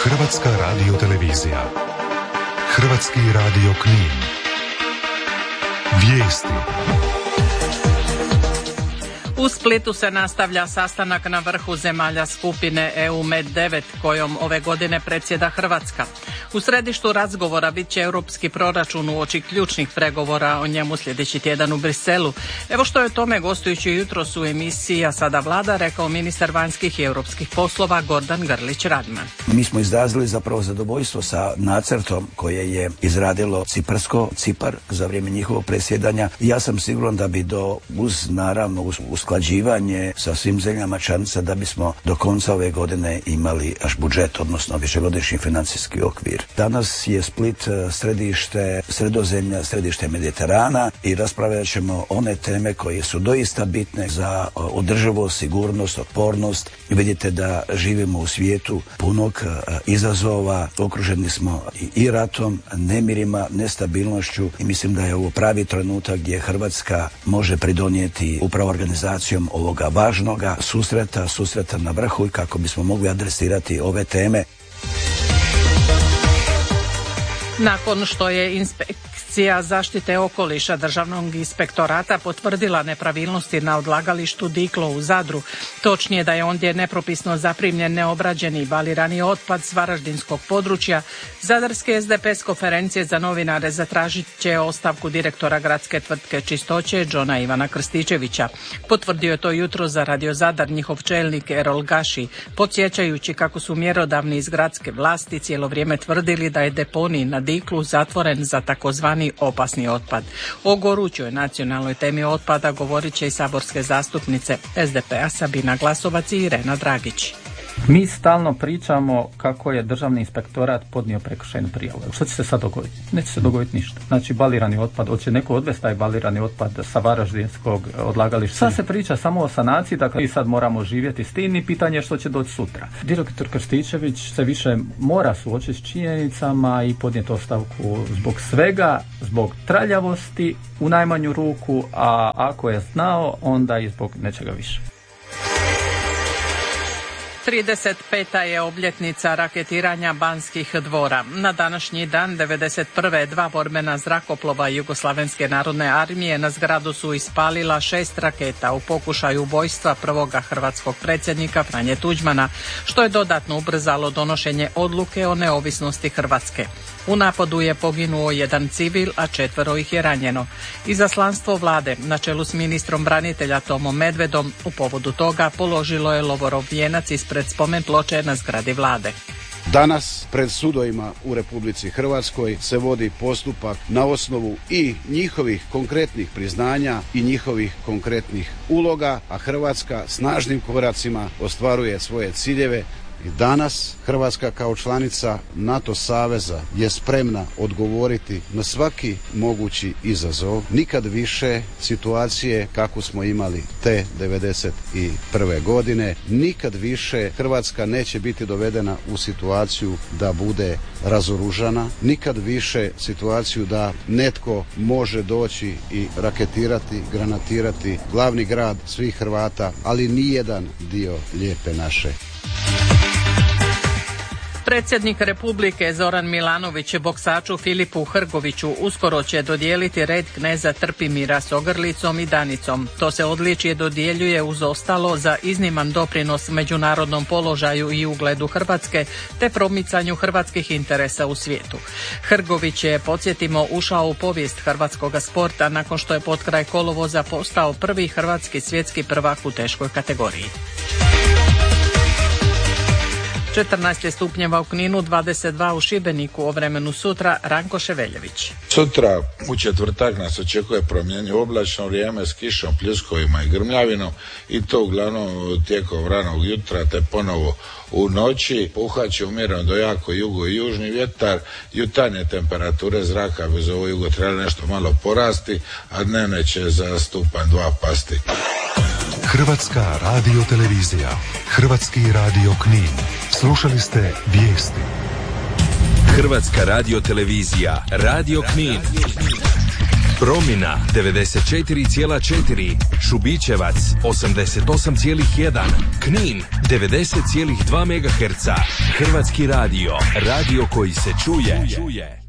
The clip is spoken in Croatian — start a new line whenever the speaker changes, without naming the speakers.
Hrvatska radiotelevizija. Hrvatski radio Knin. Vijesti.
U Splitu se nastavlja sastanak na vrhu zemalja skupine EU Med 9 kojom ove godine predsjeda Hrvatska. U središtu razgovora bit će europski proračun uoči ključnih pregovora o njemu sljedeći tjedan u Briselu. Evo što je o tome gostujući jutros u emisiji A sada Vlada rekao ministar vanjskih i europskih poslova Gordan Grlić-Radman.
Mi smo izrazili zapravo zadovoljstvo sa nacrtom koje je izradilo Cipar za vrijeme njihovog predsjedanja. Ja sam siguran da bi uz usklađivanje sa svim zemljama članica da bismo do konca ove godine imali naš budžet, odnosno višegodišnji financijski okvir. Danas je Split središte Sredozemlja, središte Mediterana i raspravljat ćemo one teme koje su doista bitne za održivost, sigurnost, otpornost. Vidite da živimo u svijetu punog izazova, okruženi smo i ratom, nemirima, nestabilnošću i mislim da je ovo pravi trenutak gdje Hrvatska može pridonijeti upravo organizacijom ovoga važnoga susreta na vrhu i kako bismo mogli adresirati ove teme.
Nakon što je Inspekcija zaštite okoliša Državnog inspektorata potvrdila nepravilnosti na odlagalištu Diklo u Zadru, točnije da je ondje nepropisno zaprimljen neobrađeni balirani otpad s varaždinskog područja, zadarske SDP s konferencije za novinare zatražit će ostavku direktora gradske tvrtke Čistoće Džona Ivana Krstičevića. Potvrdio je to jutro za Radio Zadar njihov čelnik Erol Gaši, podsjećajući kako su mjerodavni iz gradske vlasti cijelo vrijeme tvrdili da je deponij na Diklu zatvoren za takozvani opasni otpad. O gorućoj nacionalnoj temi otpada govorit će i saborske zastupnice SDP-a Sabina Glasovac i Irena Dragić.
Mi stalno pričamo kako je Državni inspektorat podnio prekršajnu prijavu. Što će se sad dogoditi? Neće se dogoditi ništa. Znači balirani otpad, hoće neko odvesti taj balirani otpad sa varaždinskog odlagališta. Sad se priča samo o sanaciji, dakle mi sad moramo živjeti s tim i pitanje je što će doći sutra. Direktor Krstičević se više mora suočiti s činjenicama i podnijeti ostavku zbog svega, zbog traljavosti u najmanju ruku, a ako je znao, onda i zbog nečega više.
35. je obljetnica raketiranja Banskih dvora. Na današnji dan 1991. 2 borbena zrakoplova Jugoslavenske narodne armije na zgradu su ispalila 6 raketa u pokušaju ubojstva prvoga hrvatskog predsjednika Franje Tuđmana, što je dodatno ubrzalo donošenje odluke o neovisnosti Hrvatske. U napadu je poginuo 1 civil, a 4 ih je ranjeno. Izaslanstvo vlade na čelu s ministrom branitelja Tomom Medvedom u povodu toga položilo je lovorov vijenac ispred spomen ploče na zgradi vlade.
Danas pred sudovima u Republici Hrvatskoj se vodi postupak na osnovu i njihovih konkretnih priznanja i njihovih konkretnih uloga, a Hrvatska snažnim koracima ostvaruje svoje ciljeve. I danas Hrvatska kao članica NATO saveza je spremna odgovoriti na svaki mogući izazov. Nikad više situacije kako smo imali te 1991. godine. Nikad više Hrvatska neće biti dovedena u situaciju da bude razoružana. Nikad više situaciju da netko može doći i raketirati, granatirati glavni grad svih Hrvata, ali nijedan dio lijepe naše.
Predsjednik Republike Zoran Milanović boksaču Filipu Hrgoviću uskoro će dodijeliti red kneza Trpimira s ogrlicom i Danicom. To se odličje dodjeljuje uz ostalo za izniman doprinos međunarodnom položaju i ugledu Hrvatske te promicanju hrvatskih interesa u svijetu. Hrgović je, podsjetimo, ušao u povijest hrvatskog sporta nakon što je potkraj kolovoza postao prvi hrvatski svjetski prvak u teškoj kategoriji. 14 stupnjeva u Kninu, 22 u Šibeniku, o vremenu sutra Ranko Ševeljević.
Sutra u četvrtak nas očekuje promjenjivo oblačno vrijeme s kišom, pljuskovima i grmljavinom i to uglavnom tijekom ranog jutra te ponovo u noći. Puhat će umjereno do jako jugo i južni vjetar. Jutarnje temperature zraka bez ovo jugo trebali nešto malo porasti, a dnevne će za stupanj 2 pasti.
Hrvatska radiotelevizija, Hrvatski radio Knin. Slušali ste vijesti.
Hrvatska radiotelevizija, Radio Knin. Promina 94,4, Šubićevac 88,1, Knin 90,2 MHz. Hrvatski radio, radio koji se čuje.